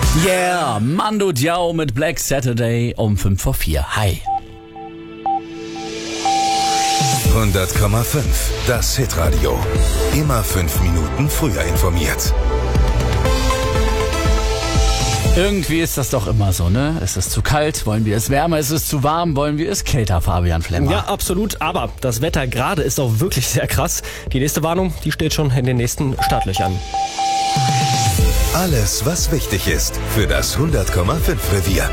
Yeah, Mando Diao mit Black Saturday um 5 vor 4. Hi. 100,5. Das Hitradio. Immer 5 Minuten früher informiert. Irgendwie ist das doch immer so, ne? Ist es zu kalt? Wollen wir es wärmer? Ist es zu warm? Wollen wir es kälter, Fabian Flemmer? Ja, absolut. Aber das Wetter gerade ist auch wirklich sehr krass. Die nächste Warnung, die steht schon in den nächsten Startlöchern. Alles, was wichtig ist für das 100,5 Revier.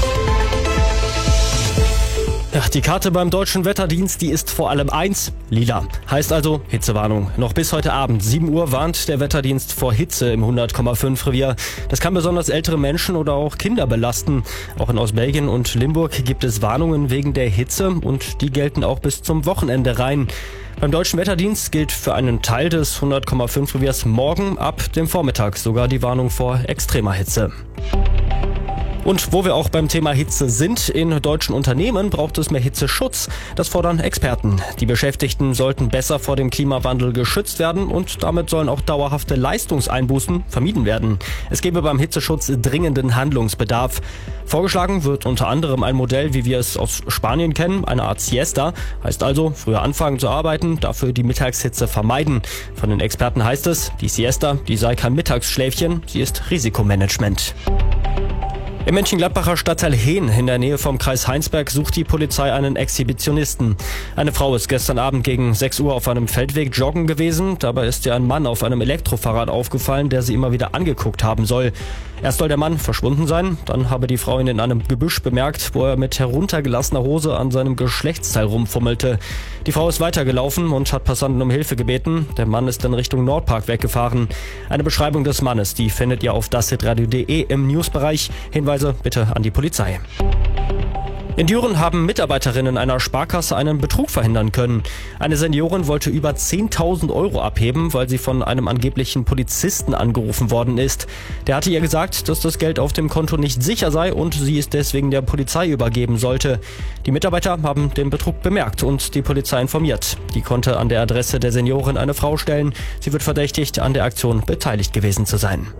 Ja, die Karte beim Deutschen Wetterdienst, die ist vor allem eins, lila. Heißt also Hitzewarnung. Noch bis heute Abend, 7 Uhr, warnt der Wetterdienst vor Hitze im 100,5 Revier. Das kann besonders ältere Menschen oder auch Kinder belasten. Auch in Ostbelgien und Limburg gibt es Warnungen wegen der Hitze und die gelten auch bis zum Wochenende rein. Beim Deutschen Wetterdienst gilt für einen Teil des 100,5 Reviers morgen ab dem Vormittag sogar die Warnung vor extremer Hitze. Und wo wir auch beim Thema Hitze sind, in deutschen Unternehmen braucht es mehr Hitzeschutz. Das fordern Experten. Die Beschäftigten sollten besser vor dem Klimawandel geschützt werden und damit sollen auch dauerhafte Leistungseinbußen vermieden werden. Es gebe beim Hitzeschutz dringenden Handlungsbedarf. Vorgeschlagen wird unter anderem ein Modell, wie wir es aus Spanien kennen, eine Art Siesta. Heißt also, früher anfangen zu arbeiten, dafür die Mittagshitze vermeiden. Von den Experten heißt es, die Siesta, die sei kein Mittagsschläfchen, sie ist Risikomanagement. Im Mönchengladbacher Stadtteil Hehn in der Nähe vom Kreis Heinsberg sucht die Polizei einen Exhibitionisten. Eine Frau ist gestern Abend gegen 6 Uhr auf einem Feldweg joggen gewesen. Dabei ist ihr ein Mann auf einem Elektrofahrrad aufgefallen, der sie immer wieder angeguckt haben soll. Erst soll der Mann verschwunden sein, dann habe die Frau ihn in einem Gebüsch bemerkt, wo er mit heruntergelassener Hose an seinem Geschlechtsteil rumfummelte. Die Frau ist weitergelaufen und hat Passanten um Hilfe gebeten. Der Mann ist in Richtung Nordpark weggefahren. Eine Beschreibung des Mannes, die findet ihr auf dashitradio.de im Newsbereich. Hinweise bitte an die Polizei. In Düren haben Mitarbeiterinnen einer Sparkasse einen Betrug verhindern können. Eine Seniorin wollte über 10.000 Euro abheben, weil sie von einem angeblichen Polizisten angerufen worden ist. Der hatte ihr gesagt, dass das Geld auf dem Konto nicht sicher sei und sie es deswegen der Polizei übergeben sollte. Die Mitarbeiter haben den Betrug bemerkt und die Polizei informiert. Die konnte an der Adresse der Seniorin eine Frau stellen. Sie wird verdächtigt, an der Aktion beteiligt gewesen zu sein.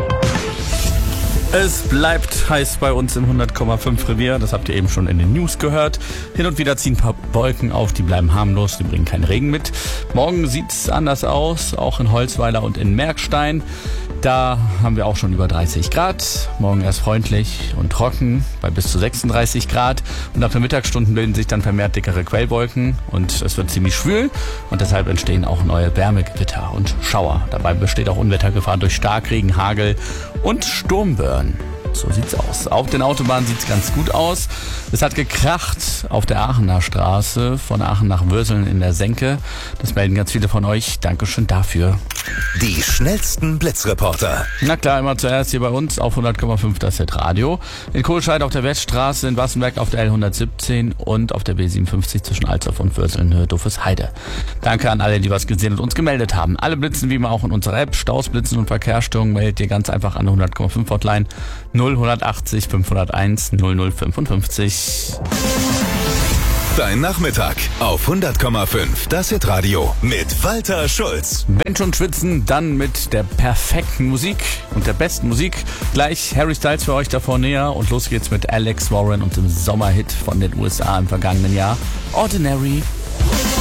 Es bleibt heiß bei uns im 100,5 Revier, das habt ihr eben schon in den News gehört. Hin und wieder ziehen ein paar Wolken auf, die bleiben harmlos, die bringen keinen Regen mit. Morgen sieht's anders aus, auch in Holzweiler und in Merkstein. Da haben wir auch schon über 30 Grad. Morgen erst freundlich und trocken bei bis zu 36 Grad. Und ab den Mittagsstunden bilden sich dann vermehrt dickere Quellwolken und es wird ziemlich schwül. Und deshalb entstehen auch neue Wärmegewitter und Schauer. Dabei besteht auch Unwettergefahr durch Starkregen, Hagel und Sturmböen. So sieht's aus. Auf den Autobahnen sieht's ganz gut aus. Es hat gekracht auf der Aachener Straße von Aachen nach Würseln in der Senke. Das melden ganz viele von euch. Dankeschön dafür. Die schnellsten Blitzreporter. Na klar, immer zuerst hier bei uns auf 100,5 das Hitradio. In Kohlscheid auf der Weststraße, in Wassenberg auf der L117 und auf der B57 zwischen Alsdorf und Würseln, Doffesheide. Danke an alle, die was gesehen und uns gemeldet haben. Alle Blitzen wie immer auch in unserer App. Staus, Blitzen und Verkehrsstörungen meldet ihr ganz einfach an der 100,5 Hotline 0180 501 0055. Dein Nachmittag auf 100,5 das Hitradio mit Walter Schulz. Wenn schon schwitzen, dann mit der perfekten Musik und der besten Musik. Gleich Harry Styles für euch davor näher und los geht's mit Alex Warren und dem Sommerhit von den USA im vergangenen Jahr. Ordinary.